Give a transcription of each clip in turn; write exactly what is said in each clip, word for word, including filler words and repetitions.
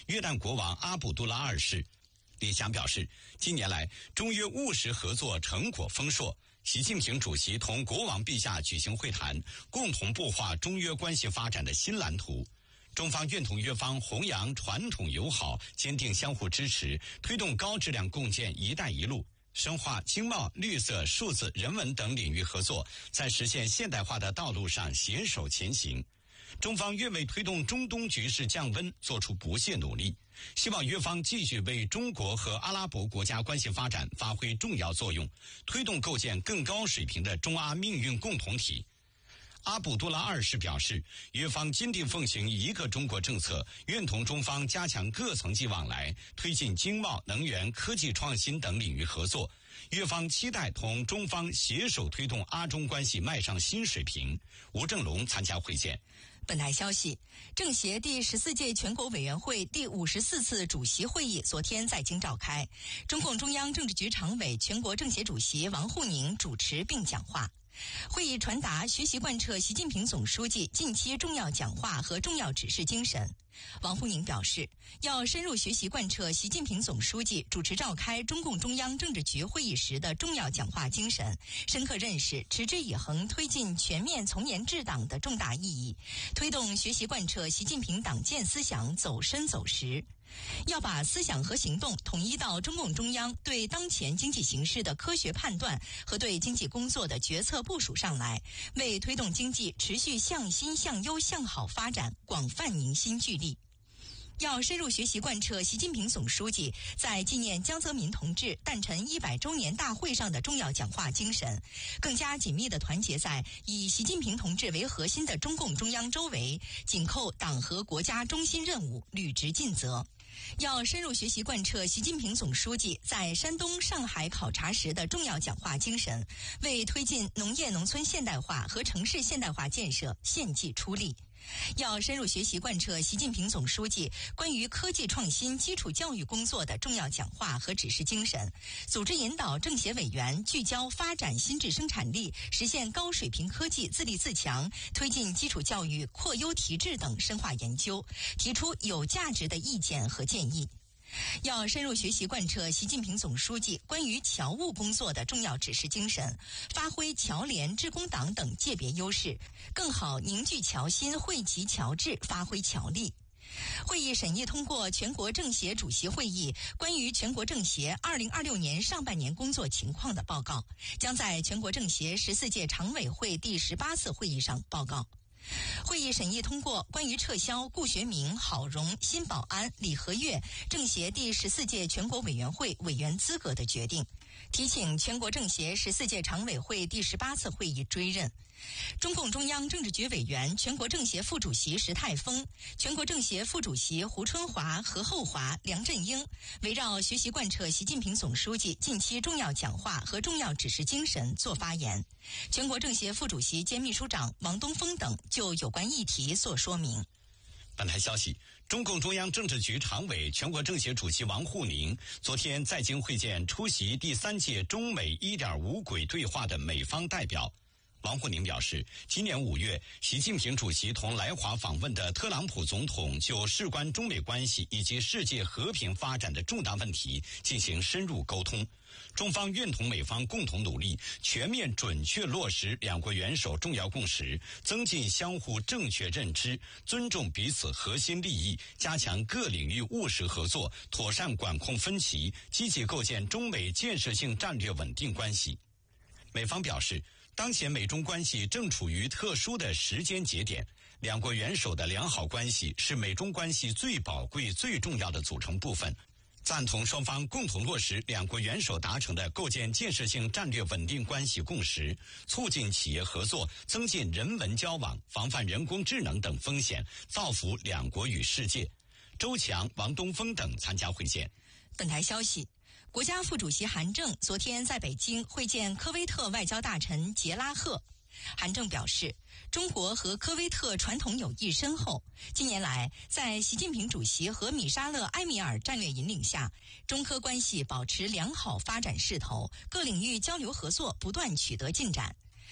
约旦国王阿卜杜拉二世。李强表示，近年来中约务实合作成果丰硕，习近平主席同国王陛下举行会谈，共同擘画中约关系发展的新蓝图。中方愿同约方弘扬传统友好，坚定相互支持，推动高质量共建“一带一路”，深化经贸、绿色、数字、人文等领域合作，在实现现代化的道路上携手前行。中方愿为推动中东局势降温做出不懈努力，希望约方继续为中国和阿拉伯国家关系发展发挥重要作用，推动构建更高水平的中阿命运共同体。阿卜杜拉二世表示，约方坚定奉行一个中国政策，愿同中方加强各层级往来，推进经贸、能源、科技创新等领域合作。约方期待同中方携手推动阿中关系迈上新水平。吴正龙参加会见。 本台消息，政协第十四届全国委员会第五十四次主席会议昨天在京召开，中共中央政治局常委、全国政协主席王沪宁主持并讲话。会议传达学习贯彻习近平总书记近期重要讲话和重要指示精神。王沪宁表示，要深入学习贯彻习近平总书记主持召开中共中央政治局会议时的重要讲话精神，深刻认识持之以恒推进全面从严治党的重大意义，推动学习贯彻习近平党建思想走深走实。要把思想和行动统一到中共中央对当前经济形势的科学判断和对经济工作的决策部署上来，为推动经济持续向新向优向好发展广泛凝心聚力。要深入学习贯彻习近平总书记在纪念江泽民同志诞辰一百周年大会上的重要讲话精神，更加紧密地团结在以习近平同志为核心的中共中央周围，紧扣党和国家中心任务，履职尽责。要深入学习贯彻习近平总书记在山东、上海考察时的重要讲话精神，为推进农业农村现代化和城市现代化建设献计出力。要深入学习贯彻习近平总书记关于科技创新基础教育工作的重要讲话和指示精神，组织引导政协委员聚焦发展新质生产力，实现高水平科技自立自强，推进基础教育扩优提质等深化研究，提出有价值的意见和建议。要深入学习贯彻习近平总书记关于侨务工作的重要指示精神，发挥侨联、致公党等界别优势，更好凝聚侨心、惠及侨智，发挥侨力。会议审议通过全国政协主席会议关于全国政协二零二六年上半年工作情况的报告，将在全国政协十四届常委会第十八次会议上报告。会议审议通过关于撤销顾学明、郝荣、辛保安、李和悦政协第十四届全国委员会委员资格的决定，提请全国政协十四届常委会第十八次会议追认。中共中央政治局委员、全国政协副主席石泰峰、全国政协副主席胡春华、何厚华、梁振英围绕学习贯彻习近平总书记近期重要讲话和重要指示精神作发言。全国政协副主席兼秘书长王东峰等就有关议题作说明。 本台消息，中共中央政治局常委、全国政协主席王沪宁昨天在京会见出席第三届中美 一点五 轨对话的美方代表。王沪宁表示，今年五月，习近平主席同来华访问的特朗普总统就事关中美关系以及世界和平发展的重大问题进行深入沟通。中方愿同美方共同努力，全面准确落实两国元首重要共识，增进相互正确认知，尊重彼此核心利益，加强各领域务实合作，妥善管控分歧，积极构建中美建设性战略稳定关系。美方表示，当前美中关系正处于特殊的时间节点，两国元首的良好关系是美中关系最宝贵、最重要的组成部分。赞同双方共同落实两国元首达成的构建建设性战略稳定关系共识，促进企业合作，增进人文交往，防范人工智能等风险，造福两国与世界。周强、王东峰等参加会见。 本台消息，国家副主席韩正昨天在北京会见科威特外交大臣杰拉赫。韩正表示，中国和科威特传统友谊深厚，近年来在习近平主席和米沙勒埃米尔战略引领下，中科关系保持良好发展势头，各领域交流合作不断取得进展。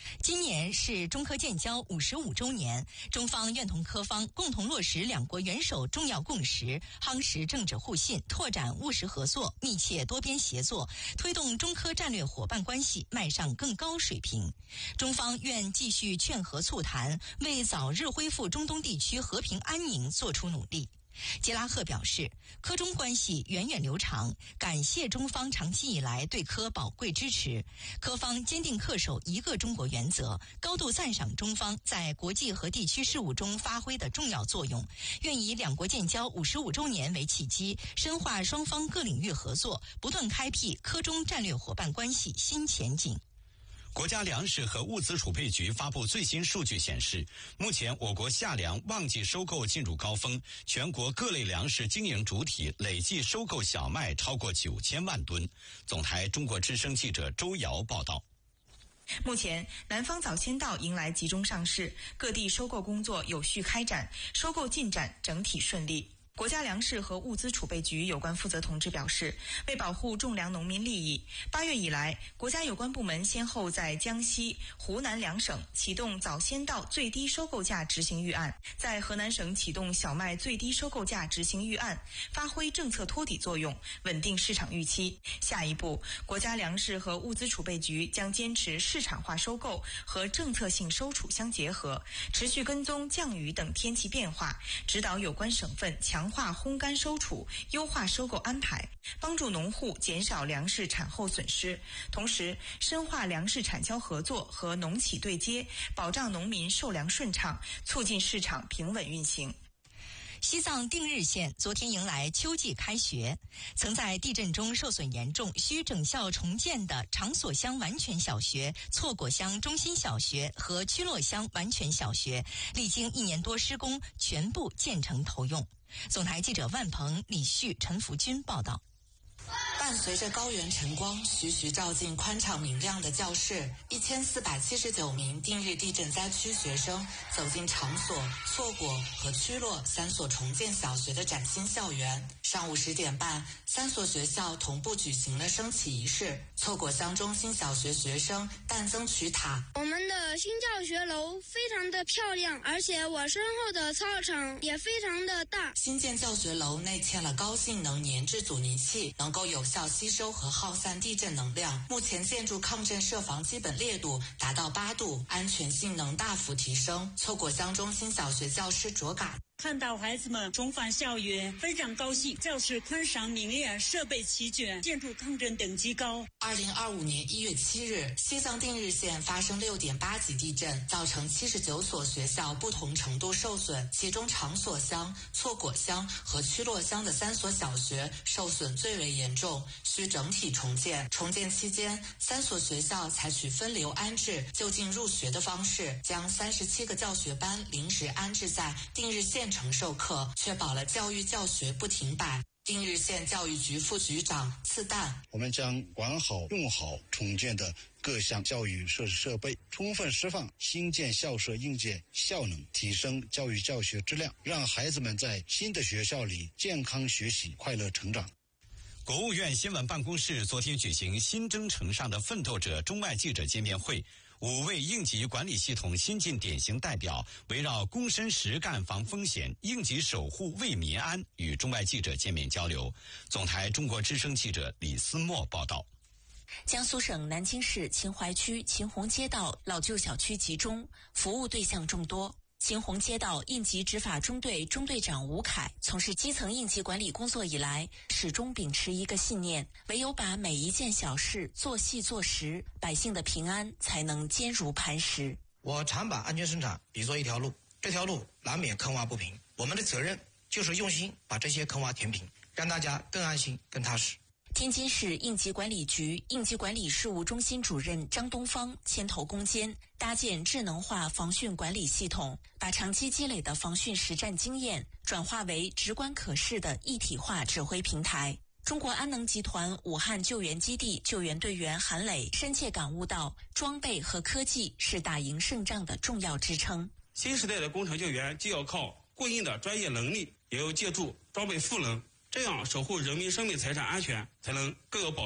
今年是中科建交五十五周年，中方愿同科方共同落实两国元首重要共识，夯实政治互信，拓展务实合作，密切多边协作，推动中科战略伙伴关系迈上更高水平。中方愿继续劝和促谈，为早日恢复中东地区和平安宁做出努力。杰拉赫表示，科中关系源远流长，感谢中方长期以来对科宝贵支持。科方坚定恪守一个中国原则，高度赞赏中方在国际和地区事务中发挥的重要作用，愿以两国建交五十五周年为契机，深化双方各领域合作，不断开辟科中战略伙伴关系新前景。 国家粮食和物资储备局发布最新数据显示，目前我国夏粮旺季收购进入高峰，全国各类粮食经营主体累计收购小麦超过九千万吨。总台中国之声记者周瑶报道。 目前，南方早先稻迎来集中上市，各地收购工作有序开展，收购进展整体顺利。国家粮食和物资储备局有关负责同志表示，为保护种粮农民利益，八月以来，国家有关部门先后在江西、湖南两省启动早先稻最低收购价执行预案，在河南省启动小麦最低收购价执行预案，发挥政策托底作用，稳定市场预期。下一步，国家粮食和物资储备局将坚持市场化收购和政策性收储相结合，持续跟踪降雨等天气变化，指导有关省份强强化烘干收储，优化收购安排，帮助农户减少粮食产后损失，同时深化粮食产销合作和农企对接，保障农民售粮顺畅，促进市场平稳运行。 西藏定日县昨天迎来秋季开学，曾在地震中受损严重，需整校重建的长所乡完全小学、错果乡中心小学和曲洛乡完全小学，历经一年多施工，全部建成投用。总台记者万鹏、李旭、陈福军报道。 伴随着高原晨光徐徐照进宽敞明亮的教室，一千四百七十九名定日地震灾区学生走进长所、错果和曲洛三所重建小学的崭新校园。上午十点半，三所学校同步举行了升旗仪式。错果乡中心小学学生但增曲塔： 我们的新教学楼非常的漂亮，而且我身后的操场也非常的大。 新建教学楼内嵌了高性能粘质阻尼器，能够有效吸收和耗散地震能量。目前建筑抗震设防基本烈度达到八度，安全性能大幅提升。错果乡中心小学教师卓嘎： 看到孩子们重返校园，非常高兴。教室宽敞明亮，设备齐全，建筑抗震等级高。 二零二五年一月七日，西藏定日县发生六点八级地震，造成七十九所学校不同程度受损，其中长所乡、错果乡和曲洛乡的三所小学受损最为严重，需整体重建。重建期间，三所学校采取分流安置、就近入学的方式，将三十七个教学班临时安置在定日县城授课，确保了教育教学不停摆。定日县教育局副局长次旦： 我们将管好用好重建的各项教育设施设备，充分释放新建校舍硬件效能，提升教育教学质量，让孩子们在新的学校里健康学习，快乐成长。 国务院新闻办公室昨天举行新征程上的奋斗者中外记者见面会，五位应急管理系统新晋典型代表围绕躬身实干防风险、应急守护为民安与中外记者见面交流。总台中国之声记者李思墨报道。 江苏省南京市秦淮区秦洪街道老旧小区集中，服务对象众多。秦洪街道应急执法中队中队长吴凯从事基层应急管理工作以来，始终秉持一个信念：唯有把每一件小事做细做实，百姓的平安才能坚如磐石。 我常把安全生产比作一条路，这条路难免坑洼不平，我们的责任就是用心把这些坑洼填平，让大家更安心更踏实。 天津市应急管理局应急管理事务中心主任张东方牵头攻坚，搭建智能化防汛管理系统，把长期积累的防汛实战经验转化为直观可视的一体化指挥平台。中国安能集团武汉救援基地救援队员韩磊深切感悟到，装备和科技是打赢胜仗的重要支撑。 新时代的工程救援既要靠过硬的专业能力，也要借助装备赋能，这样守护人民生命财产安全才能更有保障。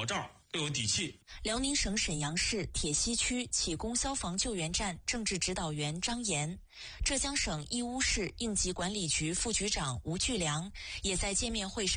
更有底气。 辽宁省沈阳市铁西区启功消防救援站政治指导员张岩，浙江省义乌市应急管理局副局长吴巨良也在见面会上